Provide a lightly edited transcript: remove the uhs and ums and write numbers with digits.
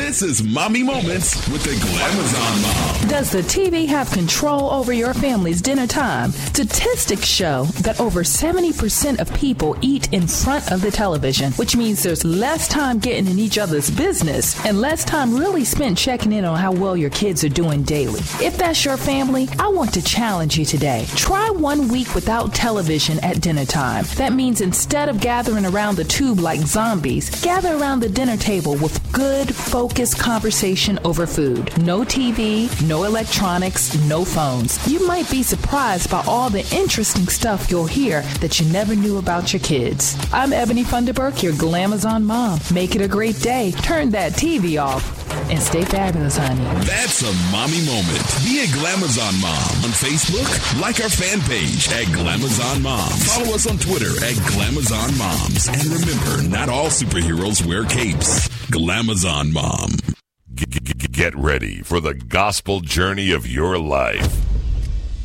This is Mommy Moments with the Glamazon Mom. Does the TV have control over your family's dinner time? Statistics show that over 70% of people eat in front of the television, which means there's less time getting in each other's business and less time really spent checking in on how well your kids are doing daily. If that's your family, I want to challenge you today. Try 1 week without television at dinner time. That means instead of gathering around the tube like zombies, gather around the dinner table with good, focused conversation over food. No TV, no electronics, no phones. You might be surprised by all the interesting stuff you'll hear that you never knew about your kids. I'm Ebony Funderburk, your Glamazon mom. Make it a great day. Turn that TV off and stay fabulous, honey. That's a mommy moment. Be a Glamazon mom on Facebook. Like our fan page at Glamazon Moms. Follow us on Twitter at Glamazon Moms. And remember, not all superheroes wear capes. Glamazon Mom. Get ready for the gospel journey of your life.